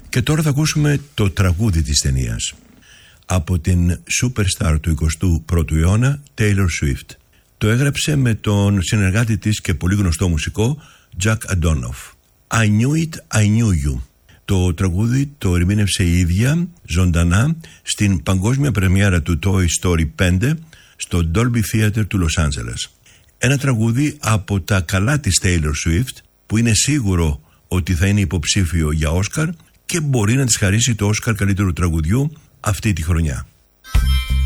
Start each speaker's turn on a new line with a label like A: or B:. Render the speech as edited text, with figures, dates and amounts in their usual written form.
A: Και τώρα θα ακούσουμε το τραγούδι της ταινίας από την superstar του 21ου αιώνα Taylor Swift. Το έγραψε με τον συνεργάτη της και πολύ γνωστό μουσικό Jack Antonoff. I knew it, I knew you. Το τραγούδι το ερμήνευσε η ίδια ζωντανά στην παγκόσμια πρεμιέρα του Toy Story 5 στο Dolby Theater του Λος Άντζελες. Ένα τραγούδι από τα καλά της Taylor Swift που είναι σίγουρο ότι θα είναι υποψήφιο για Όσκαρ και μπορεί να της χαρίσει το Όσκαρ καλύτερου τραγουδιού αυτή τη χρονιά.